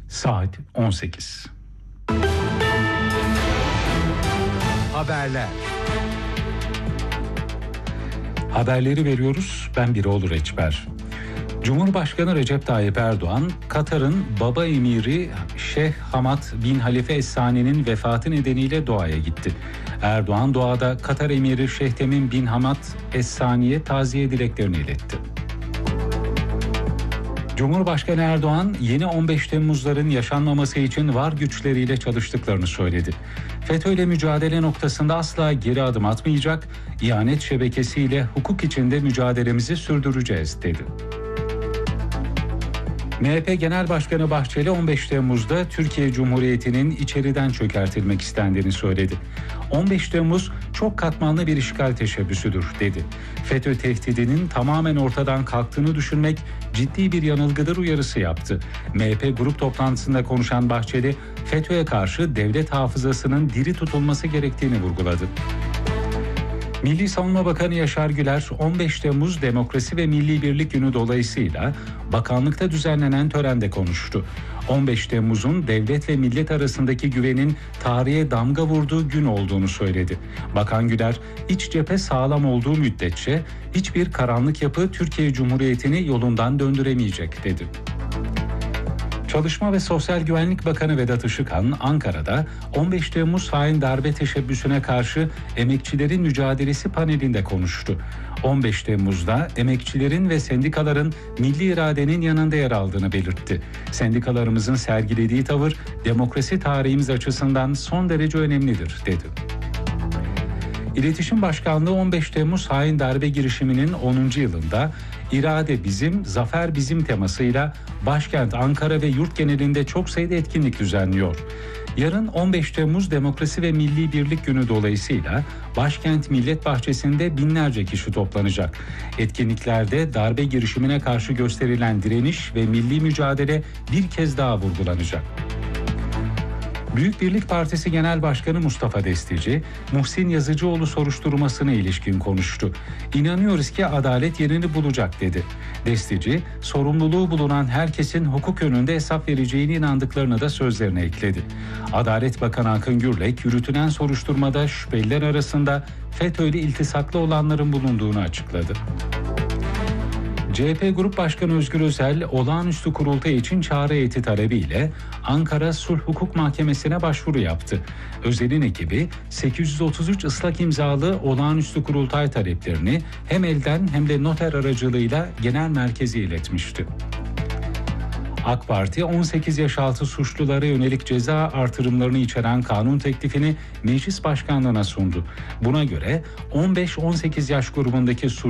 Saat 18. Haberler. Haberleri veriyoruz. Ben Birol Reçber. Cumhurbaşkanı Recep Tayyip Erdoğan, Katar'ın baba emiri Şeyh Hamad bin Halife Es-Sani'nin vefatı nedeniyle Doha'ya gitti. Erdoğan, Doha'da Katar emiri Şeyh Temim bin Hamad Es-Sani'ye taziye dileklerini iletti. Cumhurbaşkanı Erdoğan, yeni 15 Temmuz'ların yaşanmaması için var güçleriyle çalıştıklarını söyledi. FETÖ'yle mücadele noktasında asla geri adım atmayacak, ihanet şebekesiyle hukuk içinde mücadelemizi sürdüreceğiz dedi. MHP Genel Başkanı Bahçeli 15 Temmuz'da Türkiye Cumhuriyeti'nin içeriden çökertilmek istendiğini söyledi. 15 Temmuz çok katmanlı bir işgal teşebbüsüdür dedi. FETÖ tehdidinin tamamen ortadan kalktığını düşünmek ciddi bir yanılgıdır uyarısı yaptı. MHP grup toplantısında konuşan Bahçeli, FETÖ'ye karşı devlet hafızasının diri tutulması gerektiğini vurguladı. Milli Savunma Bakanı Yaşar Güler, 15 Temmuz Demokrasi ve Milli Birlik Günü dolayısıyla bakanlıkta düzenlenen törende konuştu. 15 Temmuz'un devlet ve millet arasındaki güvenin tarihe damga vurduğu gün olduğunu söyledi. Bakan Güler, iç cephe sağlam olduğu müddetçe hiçbir karanlık yapı Türkiye Cumhuriyeti'ni yolundan döndüremeyecek dedi. Çalışma ve Sosyal Güvenlik Bakanı Vedat Işıkhan, Ankara'da 15 Temmuz hain darbe teşebbüsüne karşı emekçilerin mücadelesi panelinde konuştu. 15 Temmuz'da emekçilerin ve sendikaların milli iradenin yanında yer aldığını belirtti. Sendikalarımızın sergilediği tavır demokrasi tarihimiz açısından son derece önemlidir dedi. İletişim Başkanlığı 15 Temmuz hain darbe girişiminin 10. yılında İrade bizim, zafer bizim temasıyla başkent Ankara ve yurt genelinde çok sayıda etkinlik düzenliyor. Yarın 15 Temmuz Demokrasi ve Milli Birlik Günü dolayısıyla başkent Millet Bahçesi'nde binlerce kişi toplanacak. Etkinliklerde darbe girişimine karşı gösterilen direniş ve milli mücadele bir kez daha vurgulanacak. Büyük Birlik Partisi Genel Başkanı Mustafa Destici, Muhsin Yazıcıoğlu soruşturmasına ilişkin konuştu. İnanıyoruz ki adalet yerini bulacak dedi. Destici, sorumluluğu bulunan herkesin hukuk önünde hesap vereceğine inandıklarını da sözlerine ekledi. Adalet Bakanı Akın Gürlek, yürütülen soruşturmada şüpheliler arasında FETÖ'yle iltisaklı olanların bulunduğunu açıkladı. CHP Grup Başkanı Özgür Özel, olağanüstü kurultay için çağrı heyeti talebiyle Ankara Sulh Hukuk Mahkemesi'ne başvuru yaptı. Özel'in ekibi 833 ıslak imzalı olağanüstü kurultay taleplerini hem elden hem de noter aracılığıyla genel merkeze iletmişti. AK Parti 18 yaş altı suçlulara yönelik ceza artırımlarını içeren kanun teklifini meclis başkanlığına sundu. Buna göre 15-18 yaş grubundaki suçlular